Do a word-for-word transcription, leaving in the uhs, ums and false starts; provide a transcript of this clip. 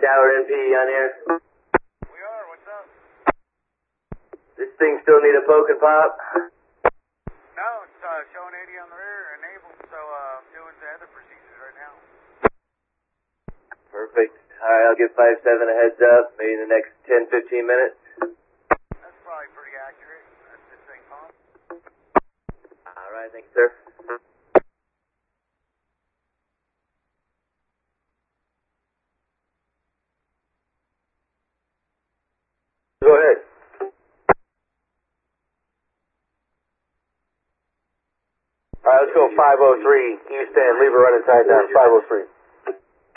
Tower N P on here. We are, what's up? This thing still need a poke and pop? No, it's uh, showing eighty on the rear, enabled, so uh, I'm doing the other procedures right now. Perfect. Alright, I'll give five seven a heads up, maybe in the next ten, fifteen minutes. That's probably pretty accurate. That's this thing pump. Alright, thank you, sir. Go ahead. Alright, let's go five oh three. Houston, leave her running tight down, five oh three.